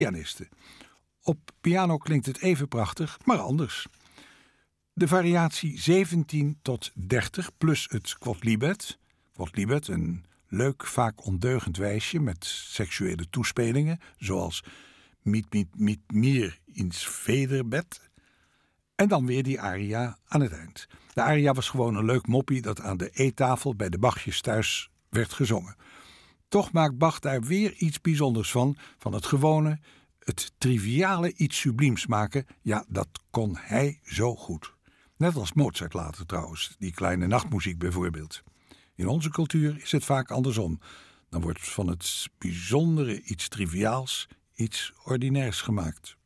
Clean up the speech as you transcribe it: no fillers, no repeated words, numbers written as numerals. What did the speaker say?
pianisten. Op piano klinkt het even prachtig, maar anders. De variatie 17 tot 30 plus het Quodlibet. Quodlibet, een leuk, vaak ondeugend wijsje met seksuele toespelingen, zoals Miet mir ins Vederbed. En dan weer die aria aan het eind. De aria was gewoon een leuk moppie dat aan de eettafel bij de Bachjes thuis werd gezongen. Toch maakt Bach daar weer iets bijzonders van het gewone, het triviale iets subliems maken. Ja, dat kon hij zo goed. Net als Mozart later trouwens, die kleine nachtmuziek bijvoorbeeld. In onze cultuur is het vaak andersom. Dan wordt van het bijzondere iets triviaals, iets ordinairs gemaakt.